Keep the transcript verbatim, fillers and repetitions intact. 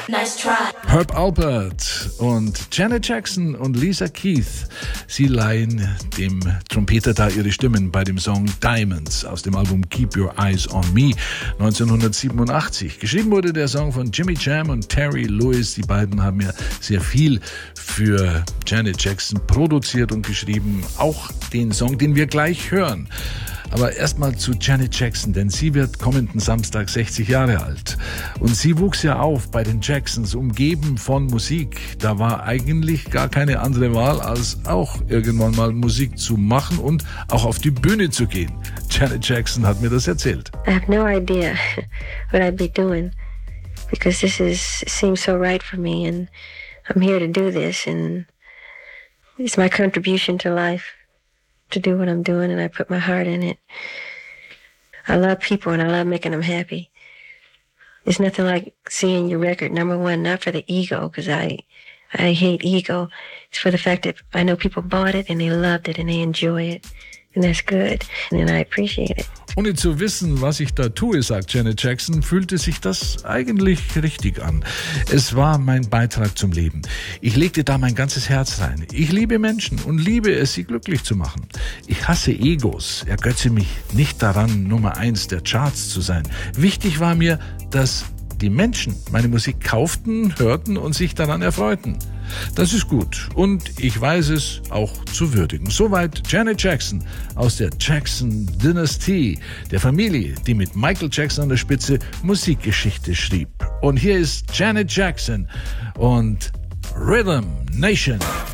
Nice try. Herb Alpert und Janet Jackson und Lisa Keith, sie leihen dem Trompeter da ihre Stimmen bei dem Song Diamonds aus dem Album Keep Your Eyes on Me neunzehnhundertsiebenundachtzig. Geschrieben wurde der Song von Jimmy Jam und Terry Lewis. Die beiden haben ja sehr viel für Janet Jackson produziert und geschrieben. Auch den Song, den wir gleich hören. Aber erstmal zu Janet Jackson, denn sie wird kommenden Samstag sechzig Jahre alt. Und sie wuchs ja auf bei den Jacksons, umgeben von Musik. Da war eigentlich gar keine andere Wahl, als auch irgendwann mal Musik zu machen und auch auf die Bühne zu gehen. Janet Jackson hat mir das erzählt. I have no idea what I'd be doing, because this is seems so right for me, and I'm here to do this, and it's my contribution to life. To do what I'm doing, and I put my heart in it. I love people and I love making them happy. It's nothing like seeing your record number one, not for the ego, because I, I hate ego. It's for the fact that I know people bought it and they loved it and they enjoy it. And that's good. And I appreciate it. Ohne zu wissen, was ich da tue, sagt Janet Jackson, fühlte sich das eigentlich richtig an. Es war mein Beitrag zum Leben. Ich legte da mein ganzes Herz rein. Ich liebe Menschen und liebe es, sie glücklich zu machen. Ich hasse Egos, ergötze mich nicht daran, Nummer eins der Charts zu sein. Wichtig war mir, dass die Menschen meine Musik kauften, hörten und sich daran erfreuten. Das ist gut und ich weiß es auch zu würdigen. Soweit Janet Jackson aus der Jackson-Dynastie, der Familie, die mit Michael Jackson an der Spitze Musikgeschichte schrieb. Und hier ist Janet Jackson und Rhythm Nation.